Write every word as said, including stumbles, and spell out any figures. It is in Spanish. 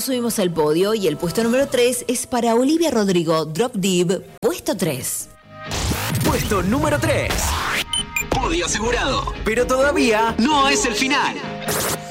nos subimos al podio y el puesto número tres es para Olivia Rodrigo, Drop Deep, puesto tres. Puesto número tres. Podio asegurado. Pero todavía no es el final.